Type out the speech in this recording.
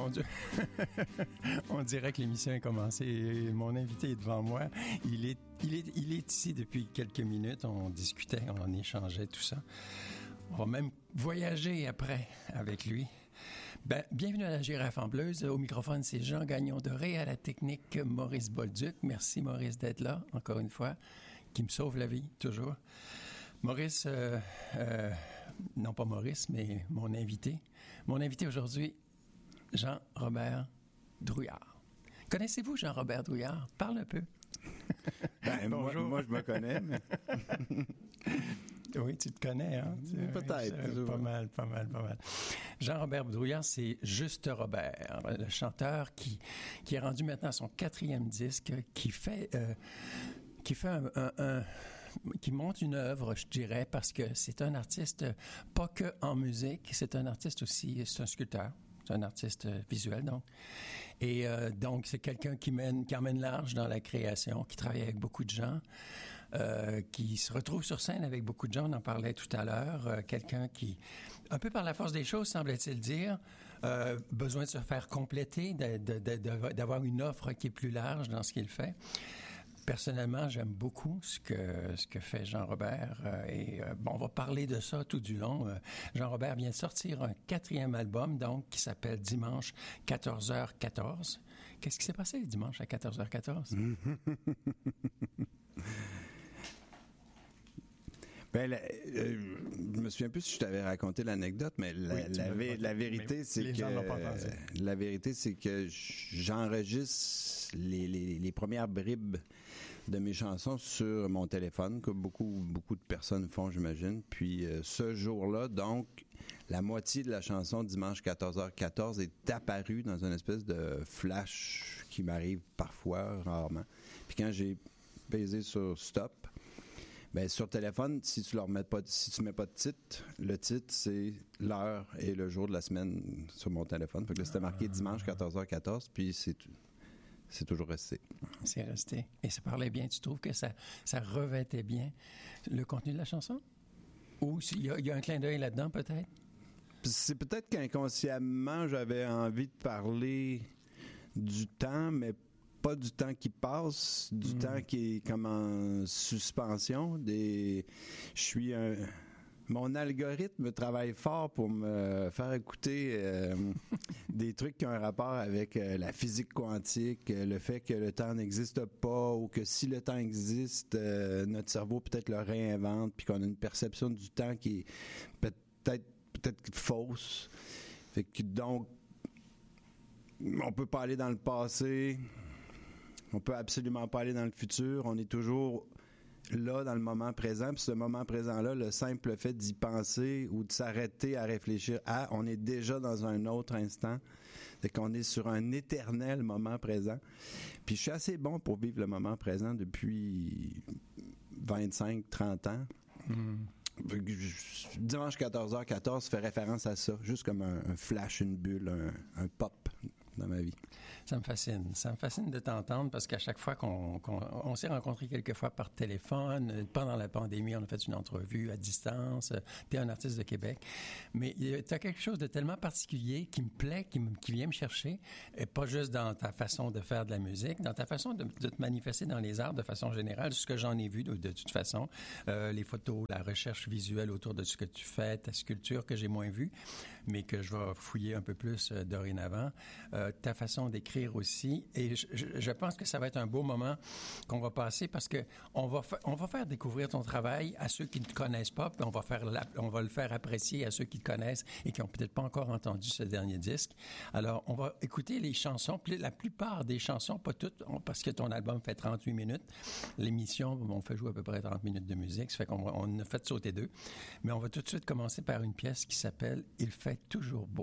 Mon Dieu. On dirait que l'émission est commencée. Mon invité est devant moi. Il est ici depuis quelques minutes. On discutait, on échangeait tout ça. On va même voyager après avec lui. Bienvenue à la Girafe en Bleuze. Au microphone, c'est Jean Gagnon-Doré. À la technique, Maurice Bolduc. Merci, Maurice, d'être là, encore une fois, qui me sauve la vie, toujours. Maurice, non pas Maurice, mais mon invité. Mon invité aujourd'hui, Jean-Robert Drouillard. Connaissez-vous Jean-Robert Drouillard? Parle un peu. Bonjour. Moi, je me connais, mais... Oui, tu te connais, hein? Peut-être. Pas mal. Jean-Robert Drouillard, c'est Juste Robert, le chanteur qui est rendu maintenant à son 4e disque, qui monte une œuvre, je dirais, parce que c'est un artiste, pas que en musique, c'est un artiste aussi, c'est un sculpteur. C'est un artiste visuel, donc. Et donc, c'est quelqu'un qui emmène large dans la création, qui travaille avec beaucoup de gens, qui se retrouve sur scène avec beaucoup de gens, on en parlait tout à l'heure, quelqu'un qui, un peu par la force des choses, semble-t-il dire, besoin de se faire compléter, d'avoir une offre qui est plus large dans ce qu'il fait. Personnellement, j'aime beaucoup ce que fait Jean-Robert on va parler de ça tout du long. Jean-Robert vient de sortir un 4e album, donc, qui s'appelle Dimanche 14h14. Qu'est-ce qui s'est passé le dimanche à 14h14? Je me souviens plus si je t'avais raconté l'anecdote, mais la vérité, c'est les gens l'ont pas entendu. La vérité, c'est que j'enregistre les premières bribes de mes chansons sur mon téléphone, que beaucoup de personnes font, j'imagine. Puis ce jour-là, donc, la moitié de la chanson Dimanche 14h14 est apparue dans une espèce de flash qui m'arrive parfois, rarement. Puis quand j'ai pesé sur Stop, sur téléphone, si tu mets pas de titre, le titre, c'est l'heure et le jour de la semaine sur mon téléphone. Fait que là, c'était marqué Dimanche 14h14, puis c'est toujours resté. C'est resté. Et ça parlait bien. Tu trouves que ça revêtait bien le contenu de la chanson? Ou il y a un clin d'œil là-dedans, peut-être? C'est peut-être qu'inconsciemment, j'avais envie de parler du temps, mais pas du temps qui passe, du temps qui est comme en suspension. Mon algorithme travaille fort pour me faire écouter des trucs qui ont un rapport avec la physique quantique, le fait que le temps n'existe pas, ou que si le temps existe, notre cerveau peut-être le réinvente, puis qu'on a une perception du temps qui est peut-être fausse. Fait que donc, on peut pas aller dans le passé. On peut absolument pas aller dans le futur. On est toujours là, dans le moment présent. Puis ce moment présent-là, le simple fait d'y penser ou de s'arrêter à réfléchir on est déjà dans un autre instant. Fait qu'on est sur un éternel moment présent. Puis je suis assez bon pour vivre le moment présent depuis 25-30 ans. Dimanche 14h14 fait référence à ça, juste comme un flash, une bulle, un pop dans ma vie. Ça me fascine de t'entendre parce qu'à chaque fois qu'on s'est rencontrés quelques fois par téléphone, pendant la pandémie, on a fait une entrevue à distance, t'es un artiste de Québec, mais t'as quelque chose de tellement particulier qui me plaît, qui vient me chercher, et pas juste dans ta façon de faire de la musique, dans ta façon de te manifester dans les arts de façon générale, ce que j'en ai vu de toute façon, les photos, la recherche visuelle autour de ce que tu fais, ta sculpture que j'ai moins vue, mais que je vais fouiller un peu plus dorénavant, ta façon d'écrire aussi. Et je pense que ça va être un beau moment qu'on va passer parce que on va faire découvrir ton travail à ceux qui ne te connaissent pas, puis on va le faire apprécier à ceux qui te connaissent et qui n'ont peut-être pas encore entendu ce dernier disque. Alors, on va écouter les chansons. La plupart des chansons, pas toutes, parce que ton album fait 38 minutes. L'émission, on fait jouer à peu près 30 minutes de musique, ça fait qu'on a fait sauter 2. Mais on va tout de suite commencer par une pièce qui s'appelle « Il fait toujours beau ».